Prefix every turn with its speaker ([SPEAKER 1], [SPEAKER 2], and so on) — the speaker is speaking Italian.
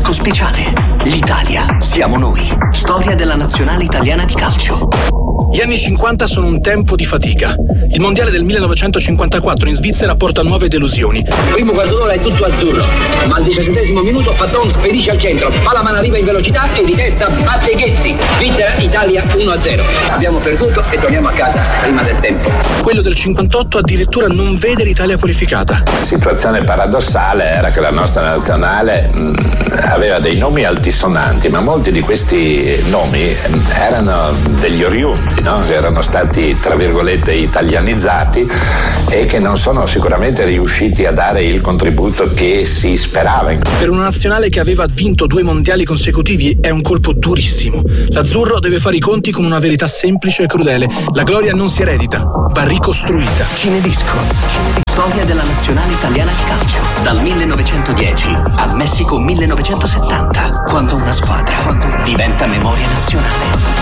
[SPEAKER 1] disco speciale. L'Italia siamo noi. Storia della nazionale italiana di calcio.
[SPEAKER 2] Gli anni 50 sono un tempo di fatica. Il mondiale del 1954 in Svizzera porta nuove delusioni.
[SPEAKER 3] Il primo quarto d'ora è tutto azzurro, ma al 17° minuto Patton spedisce al centro, palla arriva in velocità e di testa batte Ghezzi. Svizzera-Italia 1-0. Abbiamo perduto e torniamo a casa prima del tempo.
[SPEAKER 2] Quello del 58 addirittura non vede l'Italia qualificata.
[SPEAKER 4] La situazione paradossale era che la nostra nazionale aveva dei nomi altisonanti, ma molti di questi nomi erano degli oriundi, no? Che erano stati, tra virgolette, italianizzati e che non sono sicuramente riusciti a dare il contributo che si sperava.
[SPEAKER 2] Per una nazionale che aveva vinto 2 mondiali consecutivi è un colpo durissimo. L'azzurro deve fare i conti con una verità semplice e crudele: la gloria non si eredita, va ricostruita.
[SPEAKER 1] Cinedisco. Storia della nazionale italiana di calcio. Dal 1910 al Messico 1970, quando una squadra diventa memoria nazionale.